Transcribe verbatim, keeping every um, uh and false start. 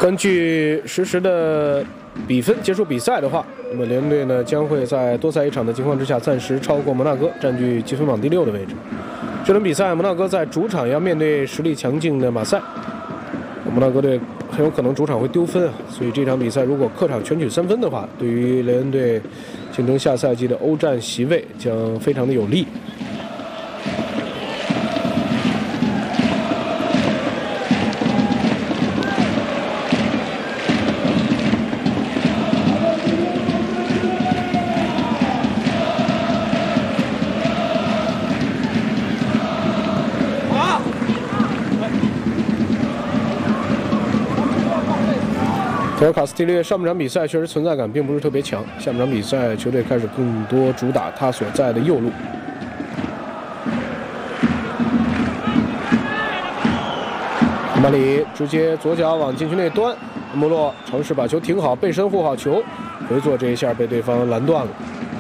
根据实时的比分结束比赛的话，那么联队呢将会在多赛一场的情况之下，暂时超过摩纳哥，占据积分榜第六的位置。这轮比赛，摩纳哥在主场要面对实力强劲的马赛，摩纳哥队很有可能主场会丢分啊，所以这场比赛如果客场全取三分的话，对于雷恩队竞争下赛季的欧战席位将非常的有利。菲尔卡斯蒂略上半场比赛确实存在感并不是特别强，下半场比赛球队开始更多主打他所在的右路。马里直接左脚往禁区内端，穆洛尝试把球停好，背身护好球，回做这一下被对方拦断了。